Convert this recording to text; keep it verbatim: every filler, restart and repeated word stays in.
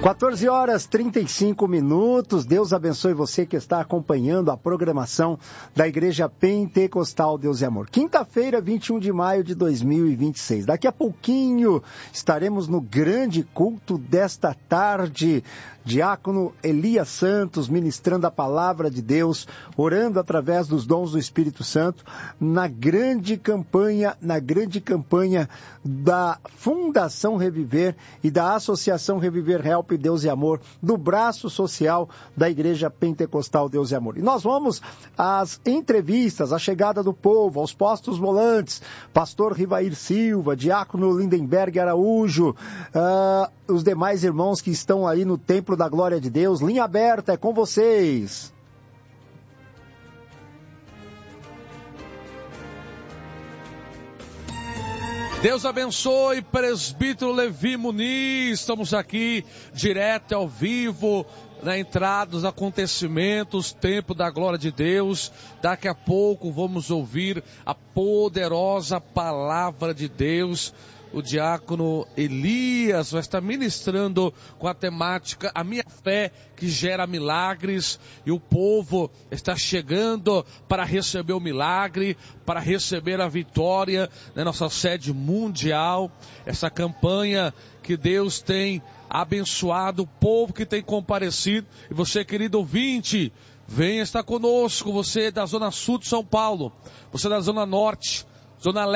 quatorze horas e trinta e cinco minutos. Deus abençoe você que está acompanhando a programação da Igreja Pentecostal Deus e Amor. Quinta-feira, vinte e um de maio de dois mil e vinte e seis. Daqui a pouquinho estaremos no grande culto desta tarde. Diácono Elias Santos ministrando a palavra de Deus, orando através dos dons do Espírito Santo, na grande campanha, na grande campanha da Fundação Reviver e da Associação Reviver Help Deus e Amor, do braço social da Igreja Pentecostal Deus e Amor. E nós vamos às entrevistas, à chegada do povo, aos postos volantes, pastor Rivair Silva, diácono Lindenberg Araújo, uh, os demais irmãos que estão aí no Templo da Glória de Deus. Linha aberta, é com vocês. Deus abençoe, presbítero Levi Muniz. Estamos aqui direto ao vivo, na entrada dos acontecimentos, Templo da Glória de Deus. Daqui a pouco vamos ouvir a poderosa palavra de Deus. O diácono Elias vai estar ministrando com a temática A Minha Fé que Gera Milagres, e o povo está chegando para receber o milagre, para receber a vitória na nossa sede mundial. Essa campanha que Deus tem abençoado, o povo que tem comparecido. E você, querido ouvinte, venha estar conosco. Você da Zona Sul de São Paulo, você da Zona Norte, Zona Leste,